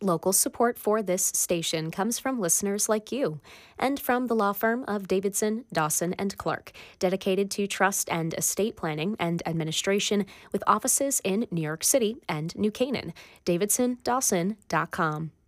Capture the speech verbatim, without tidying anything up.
Local support for this station comes from listeners like you and from the law firm of Davidson, Dawson, and Clark, dedicated to trust and estate planning and administration with offices in New York City and New Canaan. davidson dawson dot com.